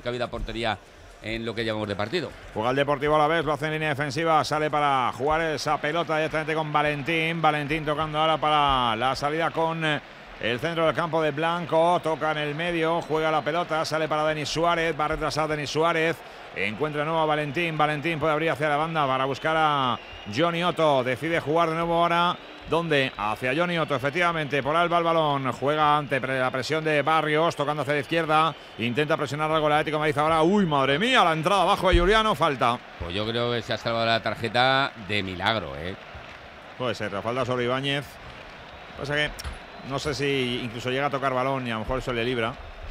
cabida a portería en lo que llamamos de partido. Juega el Deportivo Alavés, lo hace en línea defensiva, sale para jugar esa pelota directamente con Valentín. Valentín tocando ahora para la salida con el centro del campo de Blanco, toca en el medio, juega la pelota, sale para Denis Suárez, va a retrasar Denis Suárez, encuentra de nuevo a Valentín, Valentín puede abrir hacia la banda para buscar a Johnny Otto, decide jugar de nuevo ahora. ¿Dónde? Hacia Johnny Otto, efectivamente, por ahí va el balón, juega ante la presión de Barrios, tocando hacia la izquierda, intenta presionar algo el Atlético de Madrid ahora, uy, madre mía, la entrada abajo de Juliano, falta. Pues yo creo que se ha salvado la tarjeta de milagro, Puede ser, la falta sobre Ibáñez, pasa que no sé si incluso llega a tocar balón y a lo mejor eso le libra.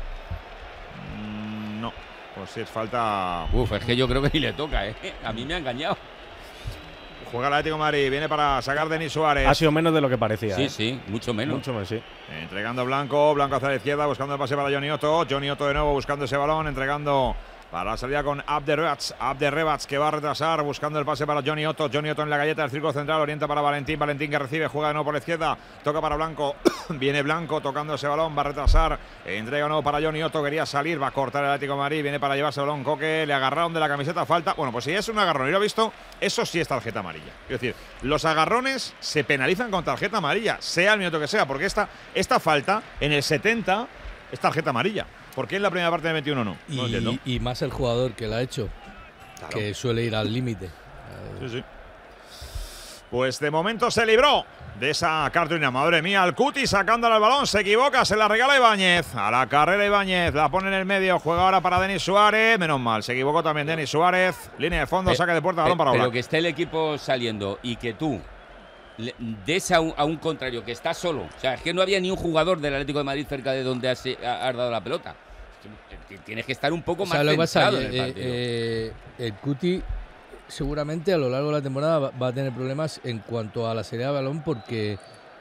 No, pues si es falta. Uf, es que yo creo que ni le toca, a mí me ha engañado. Juega el Atlético de Madrid, viene para sacar Denis Suárez. Ha sido menos de lo que parecía. Sí, sí, mucho menos. Mucho menos, sí. Entregando a Blanco, Blanco hacia la izquierda, buscando el pase para Johnny Otto. Johnny Otto de nuevo buscando ese balón, entregando para la salida con Abderrebats, que va a retrasar, buscando el pase para Johnny Otto. Johnny Otto en la galleta del círculo central, orienta para Valentín. Valentín que recibe, juega de nuevo por la izquierda, toca para Blanco. Viene Blanco tocando ese balón, va a retrasar, entrega de nuevo para Johnny Otto, quería salir, va a cortar el Atlético de Madrid, viene para llevarse el balón Coque, le agarraron de la camiseta, falta. Bueno, pues si es un agarrón y lo ha visto, eso sí es tarjeta amarilla. Es decir, los agarrones se penalizan con tarjeta amarilla, sea el minuto que sea, porque esta falta en el 70 es tarjeta amarilla. ¿Por qué en la primera parte del 21 no? No entiendo. Y más el jugador que la ha hecho, claro, que suele ir al límite. Sí, sí. Pues de momento se libró de esa cartulina. Madre mía, el Cuti sacándole el balón, se equivoca, se la regala Ibáñez. A la carrera Ibáñez, la pone en el medio, juega ahora para Denis Suárez. Menos mal, se equivocó también Denis Suárez. Línea de fondo, saque de puerta, balón para Oblak. Pero que esté el equipo saliendo y que tú des a un contrario que está solo. O sea, es que no había ni un jugador del Atlético de Madrid cerca de donde has dado la pelota. Tienes que estar un poco más centrado en el partido. El Cuti seguramente a lo largo de la temporada va a tener problemas en cuanto a la salida de balón porque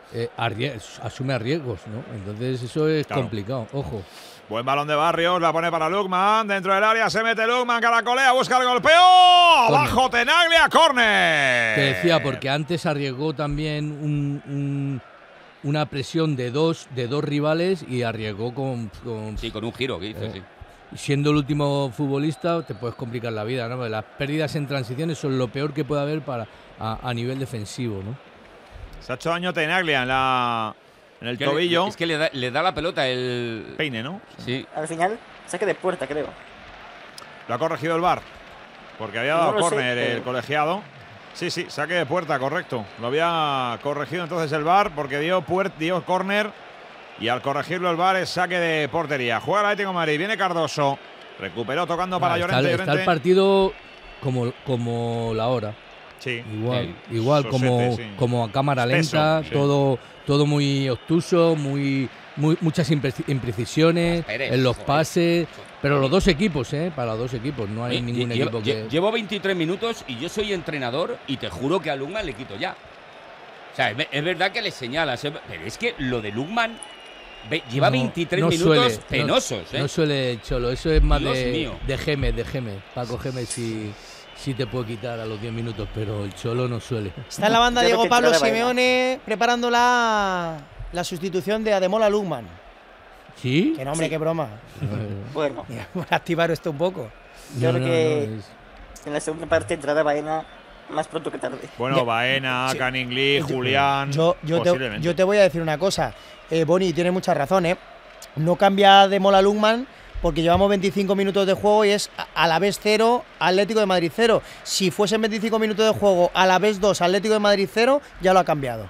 asume riesgos, ¿no? Entonces eso es complicado, ojo. Buen balón de Barrios, la pone para Lukman, dentro del área se mete Lukman, caracolea, busca el golpeo, abajo Tenaglia, córner. Te decía, porque antes arriesgó también una presión de dos rivales y arriesgó con un giro que hizo, sí. Siendo el último futbolista te puedes complicar la vida, ¿no? Las pérdidas en transiciones son lo peor que puede haber a nivel defensivo, ¿no? Se ha hecho daño Tenaglia en el tobillo. Es que le da la pelota el peine, ¿no? Sí. Al final, saque de puerta, creo. Lo ha corregido el VAR, porque había dado córner el colegiado. Sí, saque de puerta, correcto. Lo había corregido entonces el VAR porque dio córner. Y al corregirlo el VAR es saque de portería. Juega el Atlético de Madrid, viene Cardoso. Recuperó tocando para Llorente. Está el partido como la hora. Sí. Igual como a cámara lenta, sí. todo muy obtuso, muchas imprecisiones en los pases. Pero los dos equipos, para los dos equipos. No hay ningún equipo que… Llevo 23 minutos y yo soy entrenador y te juro que a Lukman le quito ya. O sea, es verdad que le señalas, pero es que lo de Lukman… Lleva 23 minutos penosos, No suele Cholo, eso es más de Gémez. Paco Gémez sí te puede quitar a los 10 minutos, pero el Cholo no suele. Está en la banda Diego Pablo Simeone preparando la sustitución de Ademola Lukman. ¿Sí? Que nombre, qué broma. Bueno. Voy a activar esto un poco. Yo creo que en la segunda parte entrará Baena más pronto que tarde. Bueno, Baena, sí. Canning Lee, Julián… Yo te voy a decir una cosa. Boni tiene mucha razón, No cambia de Mola Lukman porque llevamos 25 minutos de juego y es Alavés 0, Atlético de Madrid 0. Si fuesen 25 minutos de juego, Alavés 2, Atlético de Madrid 0, ya lo ha cambiado.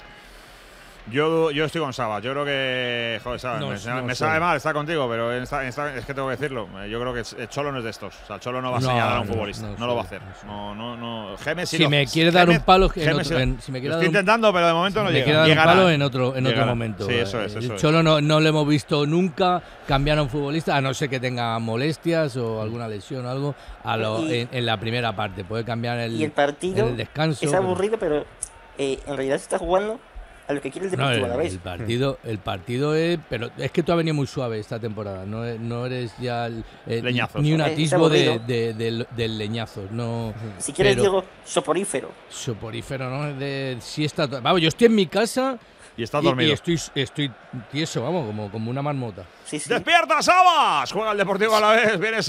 Yo estoy con Saba. Yo creo que… Joder, Sabas, me sabe mal estar contigo, pero es que tengo que decirlo. Yo creo que el Cholo no es de estos. O sea, el Cholo no va a señalar a un futbolista. No lo va a hacer. No. Gémez si me quiere dar un palo… Estoy intentando, pero de momento no llega. Me quiere dar un palo en otro momento. Sí, eso es. El Cholo no le hemos visto nunca cambiar a un futbolista, a no ser que tenga molestias o alguna lesión o algo, en la primera parte. Puede cambiar el partido. En el descanso. Es aburrido, pero en realidad se está jugando a lo que quiere el Deportivo Alavés. El partido es… Pero es que tú has venido muy suave esta temporada. No eres ya ni un atisbo del leñazo. No, si quieres, digo, soporífero. Soporífero, ¿no? De siesta. Vamos, yo estoy en mi casa… Y estás dormido. Y estoy tieso, vamos, como una marmota. Sí. ¡Despierta, Sabas! Juega el Deportivo Alavés. Viene